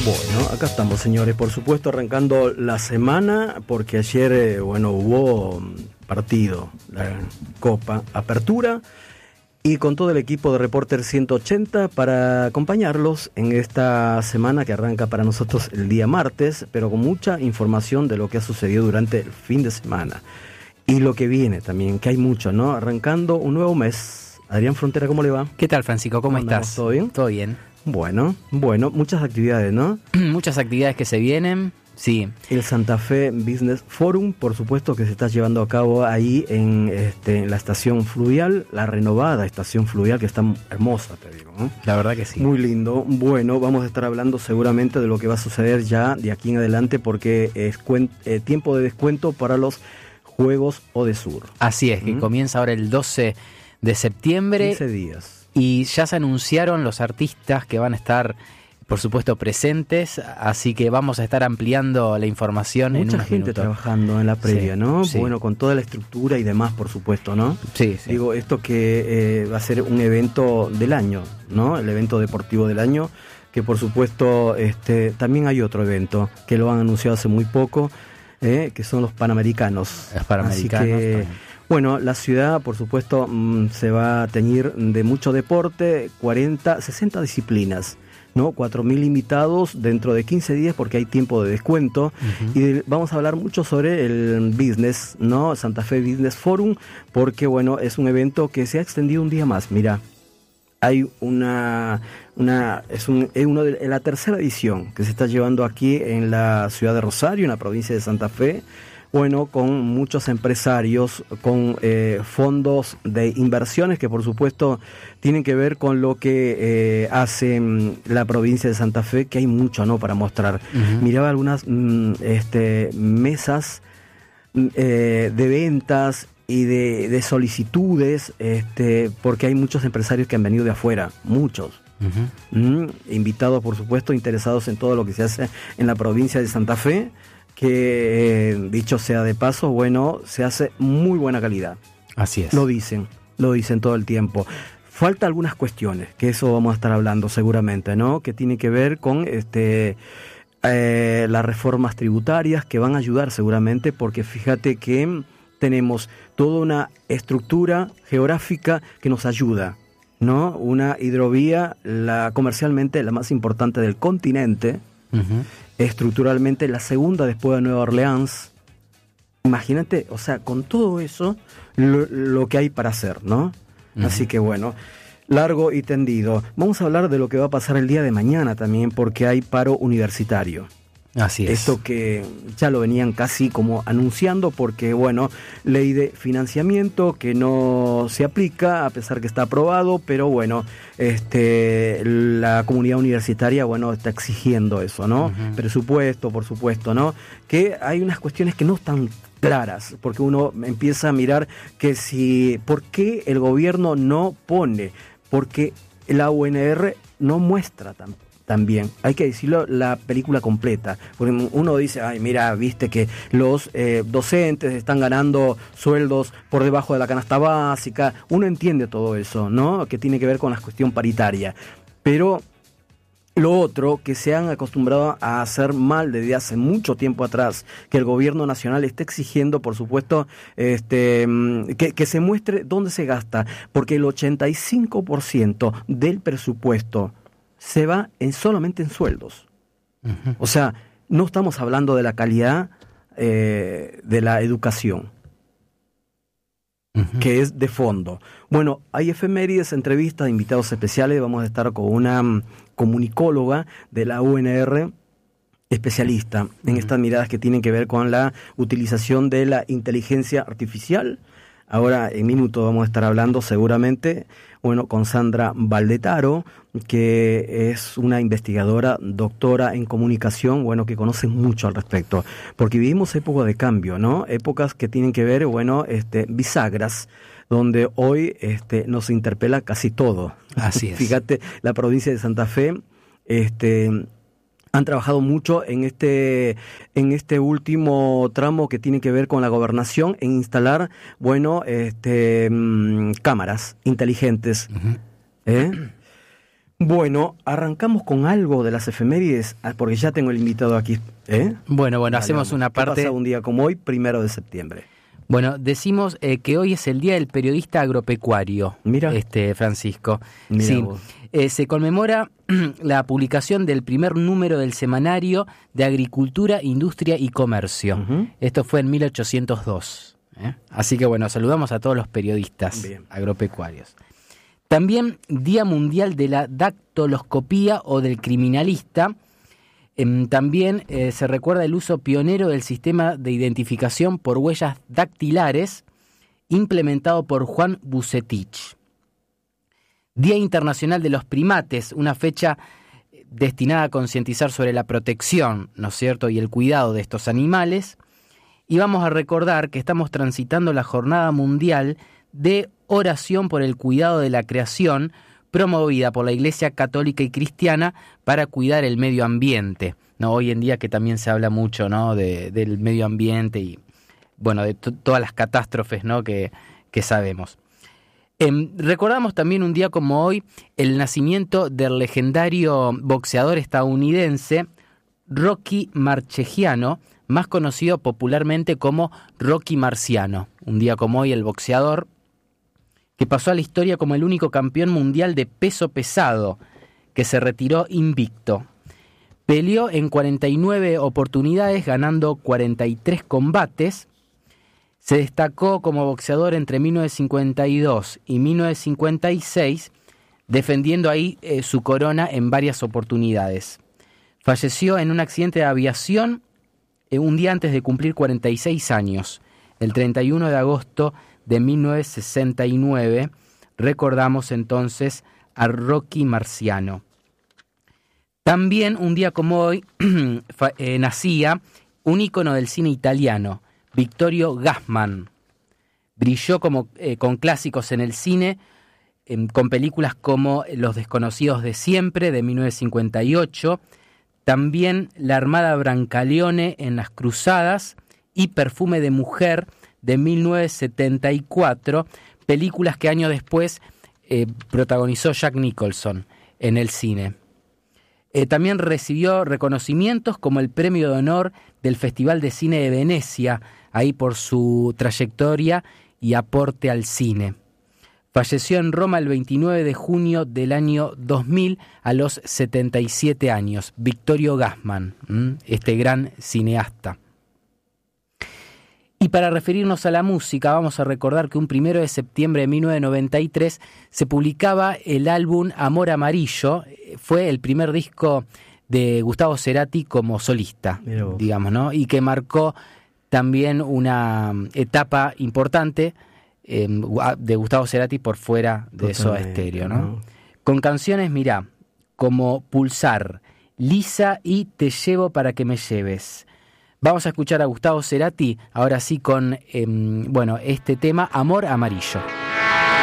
Bueno, acá estamos, señores, por supuesto arrancando la semana, porque ayer, hubo partido, la Copa Apertura, y con todo el equipo de Reporter 180 para acompañarlos en esta semana que arranca para nosotros el día martes, pero con mucha información de lo que ha sucedido durante el fin de semana. Y lo que viene también, que hay mucho, ¿no? Arrancando un nuevo mes. Adrián Frontera, ¿cómo le va? ¿Qué tal, Francisco? ¿Cómo estás? ¿Todo bien? Todo bien. Bueno, muchas actividades, ¿no? Muchas actividades que se vienen, sí. El Santa Fe Business Forum, por supuesto, que se está llevando a cabo ahí en la estación fluvial, la renovada estación fluvial, que está hermosa, te digo, ¿no? La verdad que sí. Muy lindo. Bueno, vamos a estar hablando seguramente de lo que va a suceder ya de aquí en adelante, porque es tiempo de descuento para los Juegos Odesur. Así es, que comienza ahora el 12 de septiembre. 15 días. Y ya se anunciaron los artistas que van a estar, por supuesto, presentes, así que vamos a estar ampliando la información en unos minutos. Mucha gente trabajando en la previa, sí, ¿no? Sí. Bueno, con toda la estructura y demás, por supuesto, ¿no? Sí, sí. Digo, esto que va a ser un evento del año, ¿no? El evento deportivo del año, que por supuesto también hay otro evento que lo han anunciado hace muy poco, que son los Panamericanos. Los Panamericanos. Así que, bueno, la ciudad, por supuesto, se va a teñir de mucho deporte, 60 disciplinas, ¿no? 4.000 invitados dentro de 15 días porque hay tiempo de descuento. Y vamos a hablar mucho sobre el business, ¿no? Santa Fe Business Forum, porque, bueno, es un evento que se ha extendido un día más. Mira, hay la tercera edición que se está llevando aquí en la ciudad de Rosario, en la provincia de Santa Fe. Bueno, con muchos empresarios, con fondos de inversiones que por supuesto tienen que ver con lo que hace la provincia de Santa Fe, que hay mucho, ¿no?, para mostrar. Miraba algunas mesas de ventas y de solicitudes, porque hay muchos empresarios que han venido de afuera, muchos. Invitados, por supuesto, interesados en todo lo que se hace en la provincia de Santa Fe, que dicho sea de paso, bueno, se hace muy buena calidad. Así es. Lo dicen todo el tiempo. Falta algunas cuestiones, que eso vamos a estar hablando seguramente, ¿no? Que tiene que ver con las reformas tributarias que van a ayudar seguramente, porque fíjate que tenemos toda una estructura geográfica que nos ayuda, ¿no? Una hidrovía, comercialmente la más importante del continente, estructuralmente la segunda después de Nueva Orleans. Imagínate, o sea, con todo eso, lo que hay para hacer, ¿no? Así que bueno, largo y tendido. Vamos a hablar de lo que va a pasar el día de mañana también, porque hay paro universitario. Así es. Esto que ya lo venían casi como anunciando, porque bueno, ley de financiamiento que no se aplica a pesar que está aprobado, pero bueno, la comunidad universitaria, bueno, está exigiendo eso, ¿no? Presupuesto, por supuesto, ¿no? Que hay unas cuestiones que no están claras, porque uno empieza a mirar que ¿por qué el gobierno no pone? Porque la UNR no muestra también, hay que decirlo, la película completa, porque uno dice, ay, mira, viste que los docentes están ganando sueldos por debajo de la canasta básica, uno entiende todo eso, ¿no?, que tiene que ver con la cuestión paritaria, pero lo otro que se han acostumbrado a hacer mal desde hace mucho tiempo atrás, que el gobierno nacional está exigiendo, por supuesto, que se muestre dónde se gasta, porque el 85% del presupuesto se va solamente en sueldos. O sea, no estamos hablando de la calidad de la educación, que es de fondo. Bueno, hay efemérides, entrevistas, invitados especiales. Vamos a estar con una comunicóloga de la UNR, especialista en estas miradas que tienen que ver con la utilización de la inteligencia artificial. Ahora, en minutos vamos a estar hablando seguramente, bueno, con Sandra Valdetaro, que es una investigadora, doctora en comunicación, bueno, que conoce mucho al respecto, porque vivimos épocas de cambio, ¿no? Épocas que tienen que ver, bueno, bisagras, donde hoy nos interpela casi todo. Así es. Fíjate, la provincia de Santa Fe, han trabajado mucho en este último tramo que tiene que ver con la gobernación, en instalar, bueno, cámaras inteligentes. Bueno, arrancamos con algo de las efemérides, porque ya tengo el invitado aquí. Bueno, Dale, hacemos vamos. una parte. ¿Qué pasa un día como hoy, 1 de septiembre? Bueno, decimos que hoy es el Día del Periodista Agropecuario. Mira. Francisco. Mira sí. vos. Se conmemora la publicación del primer número del Semanario de Agricultura, Industria y Comercio. Uh-huh. Esto fue en 1802. Así que bueno, saludamos a todos los periodistas agropecuarios. También Día Mundial de la Dactiloscopía o del Criminalista. También se recuerda el uso pionero del sistema de identificación por huellas dactilares implementado por Juan Bucetich. Día Internacional de los Primates, una fecha destinada a concientizar sobre la protección, ¿no es cierto?, y el cuidado de estos animales. Y vamos a recordar que estamos transitando la Jornada Mundial de Oración por el Cuidado de la Creación, promovida por la Iglesia Católica y Cristiana para cuidar el medio ambiente, ¿no? Hoy en día que también se habla mucho, ¿no?, del medio ambiente y bueno, de todas las catástrofes, ¿no?, que sabemos. Recordamos también un día como hoy el nacimiento del legendario boxeador estadounidense Rocky Marchegiano, más conocido popularmente como Rocky Marciano. Un día como hoy el boxeador que pasó a la historia como el único campeón mundial de peso pesado, que se retiró invicto. Peleó en 49 oportunidades, ganando 43 combates. Se destacó como boxeador entre 1952 y 1956, defendiendo ahí su corona en varias oportunidades. Falleció en un accidente de aviación un día antes de cumplir 46 años, el 31 de agosto de 1969, recordamos entonces a Rocky Marciano. También un día como hoy nacía un ícono del cine italiano, Vittorio Gassman. Brilló con clásicos en el cine, con películas como Los desconocidos de siempre, de 1958, también La Armada Brancaleone en las Cruzadas y Perfume de Mujer, de 1974, películas que años después protagonizó Jack Nicholson en el cine. También recibió reconocimientos como el Premio de Honor del Festival de Cine de Venecia, ahí por su trayectoria y aporte al cine. Falleció en Roma el 29 de junio del año 2000 a los 77 años, Vittorio Gassman, este gran cineasta. Y para referirnos a la música, vamos a recordar que un 1 de septiembre de 1993 se publicaba el álbum Amor Amarillo. Fue el primer disco de Gustavo Cerati como solista, digamos, ¿no? Y que marcó también una etapa importante de Gustavo Cerati por fuera de Soda Stereo, ¿no? Con canciones, mirá, como Pulsar, Lisa y Te llevo para que me lleves. Vamos a escuchar a Gustavo Cerati, ahora sí con este tema, Amor Amarillo.